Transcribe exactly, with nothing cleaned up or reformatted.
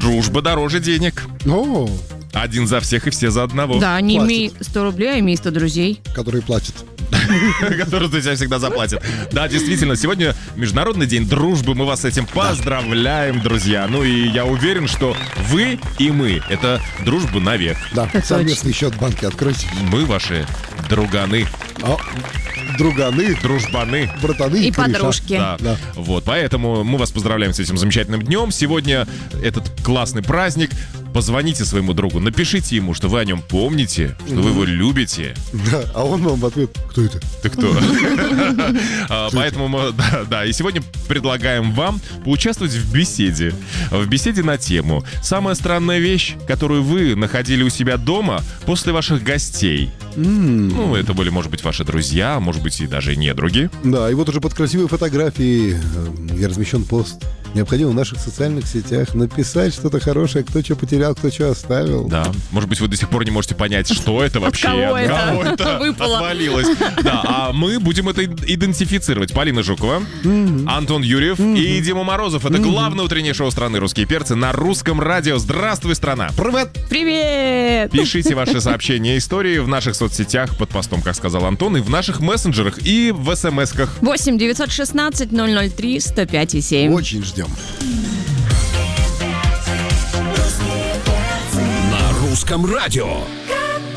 Дружба дороже денег. О, Один за всех и все за одного. Да, не Платит. имей сто рублей, а имей сто друзей. которые платят. Который за тебя всегда заплатит. Да, действительно, сегодня Международный день дружбы. Мы вас с этим поздравляем, друзья. Ну и я уверен, что вы и мы — это дружба навек. Да, совместный счет в банке откройте. Мы ваши друганы, А, друганы, дружбаны. братаны И кореша. подружки. Да. Да. Вот, поэтому мы вас поздравляем с этим замечательным днем. Сегодня этот классный праздник. Позвоните своему другу, напишите ему, что вы о нем помните, что вы его любите. Да, а он вам в ответ: кто это? Ты кто? А, Поэтому мы, да, да, и сегодня предлагаем вам поучаствовать в беседе. В беседе на тему «Самая странная вещь, которую вы находили у себя дома после ваших гостей». Ну, это были, может быть, ваши друзья, может быть, и даже недруги. Да, и вот уже под красивой фотографией э, я размещен пост. Необходимо в наших социальных сетях написать что-то хорошее, кто что потерял, кто что оставил. Да, может быть, вы до сих пор не можете понять, что это вообще. кого от это кого это выпало. отвалилось. Да, а мы будем это идентифицировать. Полина Жукова, Антон Юрьев и Дима Морозов. Это главное утреннее шоу страны «Русские перцы» на Русском радио. Здравствуй, страна! Привет! Привет! Пишите ваши сообщения и истории в наших соцсетях под постом, как сказал Антон, и в наших мессенджерах, и в смс-ках. восемь девятьсот шестнадцать ноль ноль три сто пять и семь. Очень ждем. На русском радио.